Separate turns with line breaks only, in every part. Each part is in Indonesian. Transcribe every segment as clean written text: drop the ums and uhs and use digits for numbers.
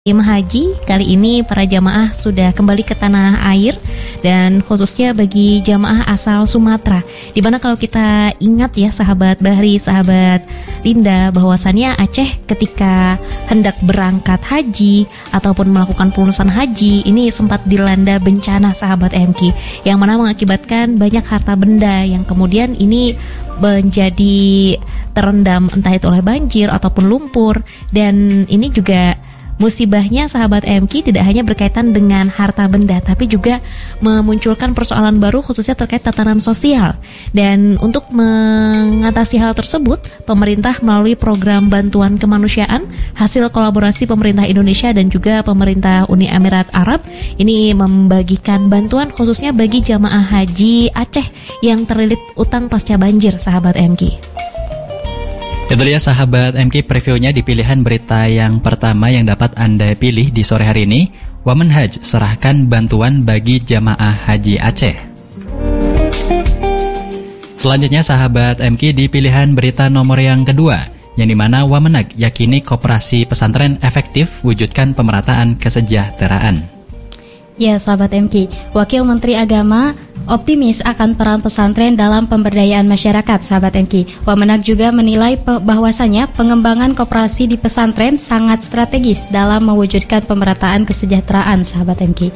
Haji, kali ini para jamaah sudah kembali ke tanah air dan khususnya bagi jamaah asal Sumatera. Dimana kalau kita ingat ya sahabat Bahri, sahabat Linda, bahwasannya Aceh ketika hendak berangkat haji ataupun melakukan peluncuran haji ini sempat dilanda bencana sahabat MK, yang mana mengakibatkan banyak harta benda yang kemudian ini menjadi terendam entah itu oleh banjir ataupun lumpur. Dan ini juga musibahnya sahabat MK tidak hanya berkaitan dengan harta benda, tapi juga memunculkan persoalan baru khususnya terkait tatanan sosial. Dan untuk mengatasi hal tersebut, pemerintah melalui program bantuan kemanusiaan hasil kolaborasi pemerintah Indonesia dan juga pemerintah Uni Emirat Arab ini membagikan bantuan khususnya bagi jamaah haji Aceh yang terlilit utang pasca banjir sahabat MK.
Itu dia sahabat MK, previewnya di pilihan berita yang pertama yang dapat Anda pilih di sore hari ini. Wamenhaj serahkan bantuan bagi jamaah haji Aceh. Selanjutnya sahabat MK di pilihan berita nomor yang kedua, yang dimana Wamenag yakini koperasi pesantren efektif wujudkan pemerataan kesejahteraan.
Ya sahabat MK, Wakil Menteri Agama optimis akan peran pesantren dalam pemberdayaan masyarakat sahabat MK. Wamenag juga menilai bahwasanya pengembangan koperasi di pesantren sangat strategis dalam mewujudkan pemerataan kesejahteraan sahabat MK.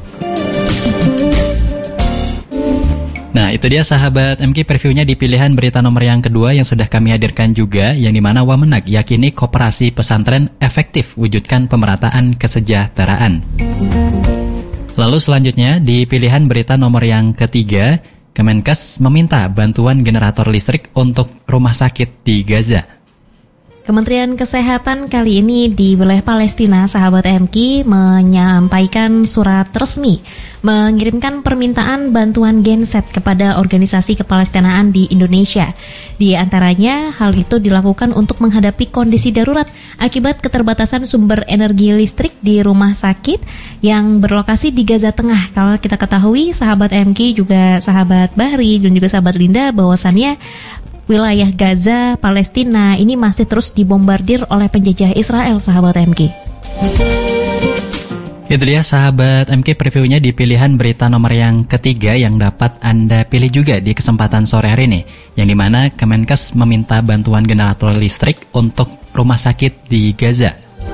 Nah itu dia sahabat MK, previewnya di pilihan berita nomor yang kedua yang sudah kami hadirkan juga, yang dimana Wamenag yakini koperasi pesantren efektif wujudkan pemerataan kesejahteraan. Lalu selanjutnya di pilihan berita nomor yang ketiga, Kemenkes meminta bantuan generator listrik untuk rumah sakit di Gaza.
Kementerian Kesehatan kali ini di wilayah Palestina, sahabat MK, menyampaikan surat resmi mengirimkan permintaan bantuan genset kepada organisasi kepalestinaan di Indonesia. Di antaranya, hal itu dilakukan untuk menghadapi kondisi darurat akibat keterbatasan sumber energi listrik di rumah sakit yang berlokasi di Gaza Tengah. Kalau kita ketahui, sahabat MK juga sahabat Bahri dan juga sahabat Linda, bahwasannya wilayah Gaza, Palestina ini masih terus dibombardir oleh penjajah Israel, sahabat MK.
Itu dia sahabat MK, previewnya di pilihan berita nomor yang ketiga yang dapat Anda pilih juga di kesempatan sore hari ini, yang dimana Kemenkes meminta bantuan generator listrik untuk rumah sakit di Gaza.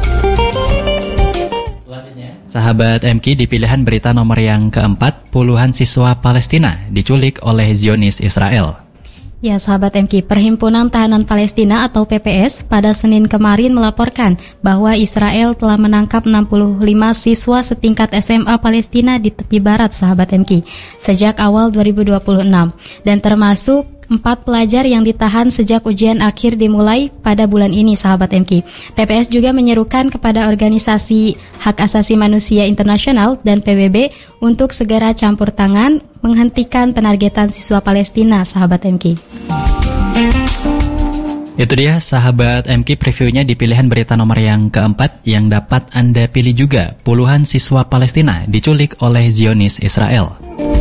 Selanjutnya, sahabat MK, di pilihan berita nomor yang keempat, puluhan siswa Palestina diculik oleh Zionis Israel.
Ya sahabat MK, Perhimpunan Tahanan Palestina atau PPS pada Senin kemarin melaporkan bahwa Israel telah menangkap 65 siswa setingkat SMA Palestina di tepi barat sahabat MK sejak awal 2026, dan termasuk 4 pelajar yang ditahan sejak ujian akhir dimulai pada bulan ini sahabat MK. PPS juga menyerukan kepada organisasi hak asasi manusia internasional dan PBB untuk segera campur tangan menghentikan penargetan siswa Palestina sahabat MK.
Itu dia sahabat MK, previewnya di pilihan berita nomor yang keempat yang dapat Anda pilih juga, puluhan siswa Palestina diculik oleh Zionis Israel.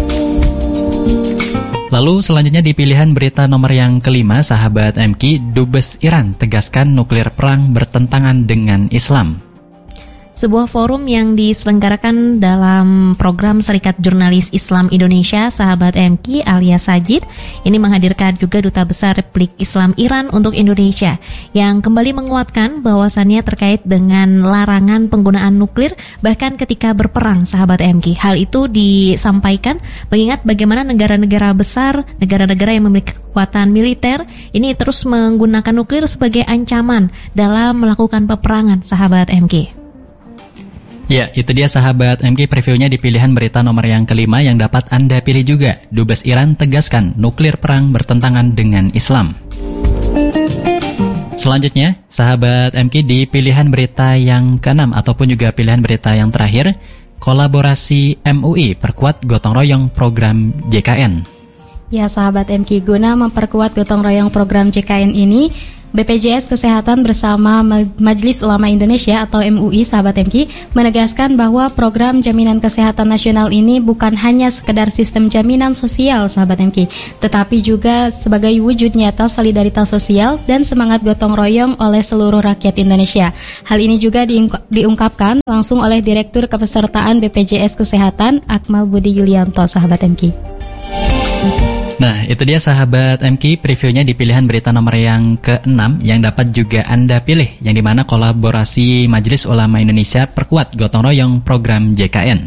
Lalu selanjutnya di pilihan berita nomor yang kelima, sahabat MK, Dubes Iran tegaskan nuklir perang bertentangan dengan Islam.
Sebuah forum yang diselenggarakan dalam program Serikat Jurnalis Islam Indonesia, sahabat MK, alias Sajid, ini menghadirkan juga Duta Besar Republik Islam Iran untuk Indonesia, yang kembali menguatkan bahwasannya terkait dengan larangan penggunaan nuklir bahkan ketika berperang, sahabat MK. Hal itu disampaikan mengingat bagaimana negara-negara besar, negara-negara yang memiliki kekuatan militer ini terus menggunakan nuklir sebagai ancaman dalam melakukan peperangan, sahabat MK.
Ya, itu dia sahabat MK, previewnya di pilihan berita nomor yang kelima yang dapat Anda pilih juga. Dubes Iran tegaskan nuklir perang bertentangan dengan Islam. Selanjutnya, sahabat MK, di pilihan berita yang keenam ataupun juga pilihan berita yang terakhir, kolaborasi MUI perkuat gotong royong program JKN.
Ya sahabat MK, guna memperkuat gotong royong program JKN ini, BPJS Kesehatan bersama Majelis Ulama Indonesia atau MUI, sahabat MK, menegaskan bahwa program Jaminan Kesehatan Nasional ini bukan hanya sekedar sistem jaminan sosial, sahabat MK, tetapi juga sebagai wujud nyata solidaritas sosial dan semangat gotong royong oleh seluruh rakyat Indonesia. Hal ini juga diungkapkan langsung oleh Direktur Kepesertaan BPJS Kesehatan, Akmal Budi Yulianto, sahabat MK.
Nah, itu dia sahabat MK, previewnya di pilihan berita nomor yang ke-6 yang dapat juga Anda pilih, yang dimana kolaborasi Majelis Ulama Indonesia perkuat gotong royong program JKN.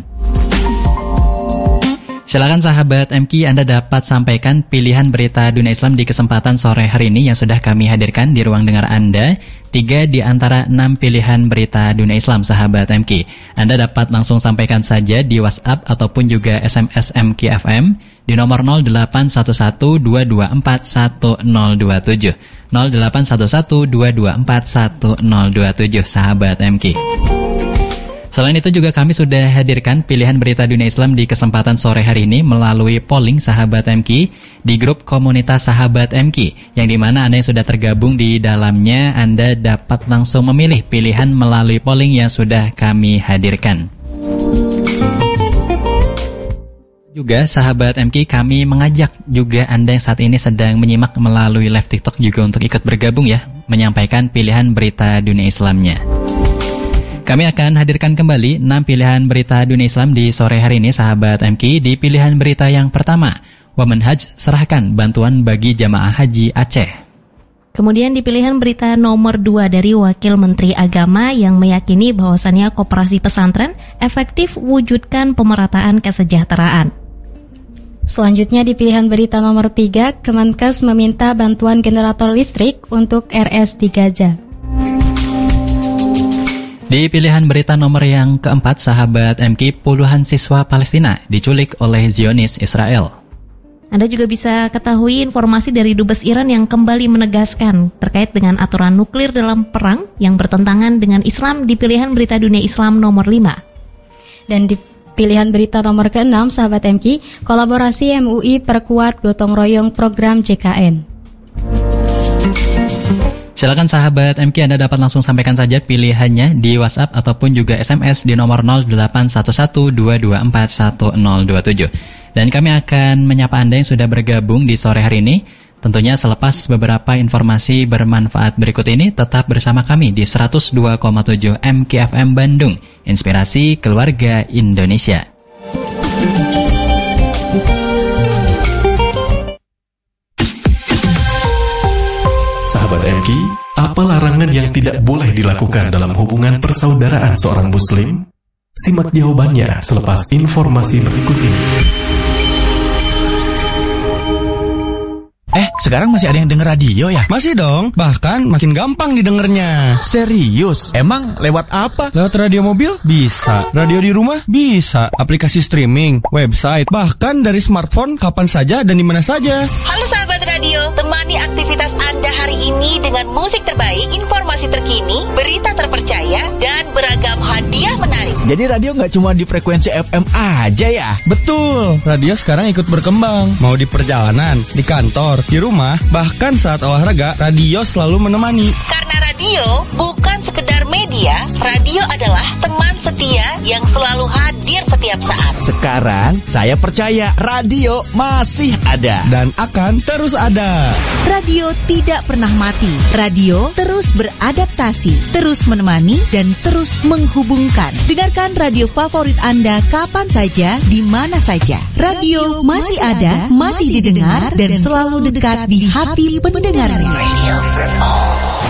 Silakan sahabat MK, Anda dapat sampaikan pilihan berita dunia Islam di kesempatan sore hari ini yang sudah kami hadirkan di ruang dengar Anda. 3 di antara 6 pilihan berita dunia Islam, sahabat MK. Anda dapat langsung sampaikan saja di WhatsApp ataupun juga SMS MK FM di nomor 0811-224-1027. 0811-224-1027, sahabat MK. Selain itu juga kami sudah hadirkan pilihan berita dunia Islam di kesempatan sore hari ini melalui polling sahabat MK di grup komunitas sahabat MK, yang dimana Anda yang sudah tergabung di dalamnya, Anda dapat langsung memilih pilihan melalui polling yang sudah kami hadirkan. Juga sahabat MK, kami mengajak juga Anda yang saat ini sedang menyimak melalui live TikTok juga untuk ikut bergabung ya, menyampaikan pilihan berita dunia Islamnya. Kami akan hadirkan kembali 6 pilihan berita dunia Islam di sore hari ini, sahabat MK. Di pilihan berita yang pertama, Wamenhaj serahkan bantuan bagi jamaah haji Aceh.
Kemudian di pilihan berita nomor 2 dari Wakil Menteri Agama yang meyakini bahwasannya koperasi pesantren efektif wujudkan pemerataan kesejahteraan.
Selanjutnya di pilihan berita nomor 3, Kemenkes meminta bantuan generator listrik untuk RS di Gaza.
Di pilihan berita nomor yang keempat, sahabat MK, puluhan siswa Palestina diculik oleh Zionis Israel.
Anda juga bisa ketahui informasi dari Dubes Iran yang kembali menegaskan terkait dengan aturan nuklir dalam perang yang bertentangan dengan Islam di pilihan berita dunia Islam nomor 5.
Dan di pilihan berita nomor ke-6, sahabat MK, kolaborasi MUI perkuat gotong royong program JKN.
Silakan sahabat MK, Anda dapat langsung sampaikan saja pilihannya di WhatsApp ataupun juga SMS di nomor 0811-224-1027. Dan kami akan menyapa Anda yang sudah bergabung di sore hari ini. Tentunya selepas beberapa informasi bermanfaat berikut ini, tetap bersama kami di 102,7 MK FM Bandung, Inspirasi Keluarga Indonesia.
Sahabat MK, apa larangan yang tidak boleh dilakukan dalam hubungan persaudaraan seorang muslim? Simak jawabannya selepas informasi berikut ini.
Sekarang masih ada yang denger radio ya?
Masih dong, bahkan makin gampang didengarnya.
Serius? Emang lewat apa?
Lewat radio mobil? Bisa. Radio di rumah? Bisa. Aplikasi streaming, website, bahkan dari smartphone kapan saja dan di mana saja.
Halo sahabat radio, temani aktivitas Anda hari ini dengan musik terbaik, informasi terkini, berita terpercaya, dan beragam hadiah menarik.
Jadi radio nggak cuma di frekuensi FM aja ya?
Betul, radio sekarang ikut berkembang. Mau di perjalanan, di kantor, di rumah, bahkan saat olahraga, radio selalu menemani.
Karena radio bukan sekedar media, radio adalah teman setia yang selalu hadir setiap saat.
Sekarang saya percaya radio masih ada
dan akan terus ada.
Radio tidak pernah mati. Radio terus beradaptasi, terus menemani, dan terus menghubungkan. Dengarkan radio favorit Anda kapan saja, di mana saja. Radio masih ada, masih didengar, dan selalu dekat di hati pendengarnya.
Radio for all.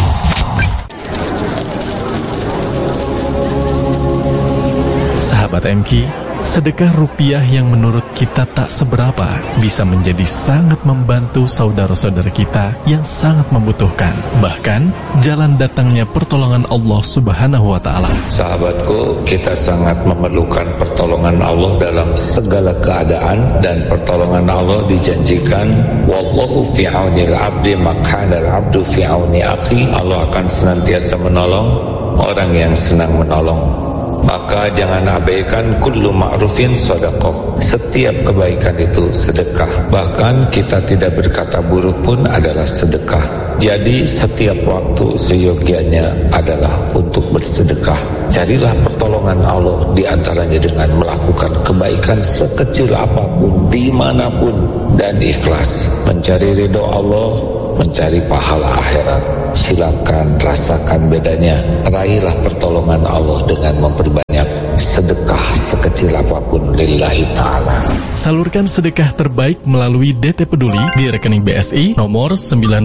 Sahabat MK, sedekah rupiah yang menurut kita tak seberapa bisa menjadi sangat membantu saudara-saudara kita yang sangat membutuhkan. Bahkan, jalan datangnya pertolongan Allah Subhanahu wa Ta'ala.
Sahabatku, kita sangat memerlukan pertolongan Allah dalam segala keadaan, dan pertolongan Allah dijanjikan, wallahu fi aunil abdi maq'anal abdu fi auni akhi. Allah akan senantiasa menolong orang yang senang menolong. Maka jangan abaikan kullu ma'rufin sedekah. Setiap kebaikan itu sedekah. Bahkan kita tidak berkata buruk pun adalah sedekah. Jadi setiap waktu seyogianya adalah untuk bersedekah. Carilah pertolongan Allah di antaranya dengan melakukan kebaikan sekecil apapun, dimanapun, dan ikhlas. Mencari ridho Allah, mencari pahala akhirat. Silakan rasakan bedanya. Raihlah pertolongan Allah dengan memperbanyak sedekah sekecil apapun lillahi ta'ala.
Salurkan sedekah terbaik melalui DT Peduli di rekening BSI nomor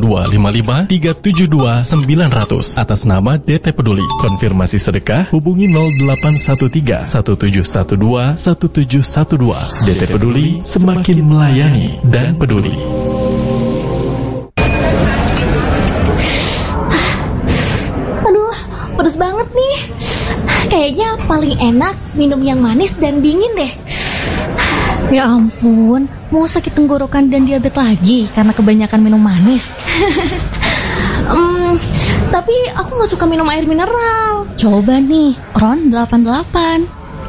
9255372900 atas nama DT Peduli. Konfirmasi sedekah hubungi 0813 1712 1712. DT Peduli, semakin melayani dan peduli.
Pedes banget nih. Kayaknya paling enak minum yang manis dan dingin deh.
Ya ampun, mau sakit tenggorokan dan diabetes lagi karena kebanyakan minum manis.
Tapi aku gak suka minum air mineral.
Coba nih, Ron 88.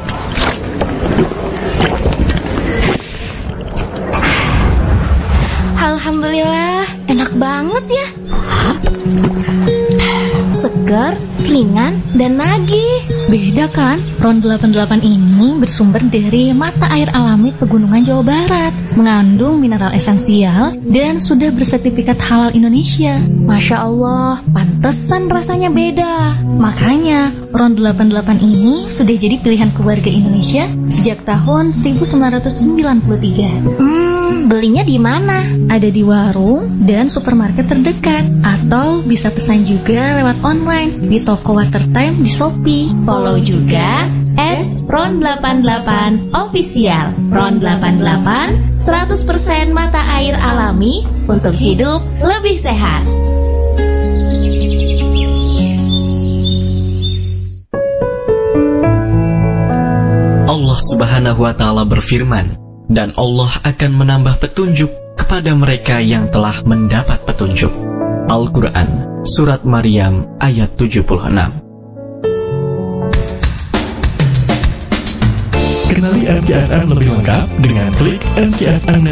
Alhamdulillah, enak banget ya. Segar, ringan, dan nagih.
Beda kan? Ron 88 ini bersumber dari mata air alami Pegunungan Jawa Barat, mengandung mineral esensial dan sudah bersertifikat halal Indonesia.
Masya Allah, pantesan rasanya beda.
Makanya Ron 88 ini sudah jadi pilihan keluarga Indonesia sejak tahun 1993.
Belinya di mana?
Ada di warung dan supermarket terdekat, atau bisa pesan juga lewat online di toko Watertime di Shopee.
Follow juga @ron88official. Ron88 100% mata air alami untuk hidup lebih sehat.
Allah Subhanahu wa Ta'ala berfirman, dan Allah akan menambah petunjuk kepada mereka yang telah mendapat petunjuk. Al-Quran, Surat Maryam ayat 76.
Kenali MKFM lebih lengkap dengan klik MKFM